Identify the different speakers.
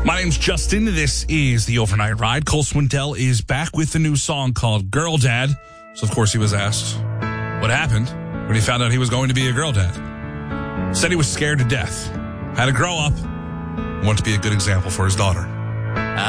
Speaker 1: My name's Justin. This is the Overnight Ride. Cole Swindell is back with a new song called Girl Dad. So, of course, he was asked what happened when he found out he was going to be a girl dad. Said he was scared to death. Had to grow up. Wanted to be a good example for his daughter.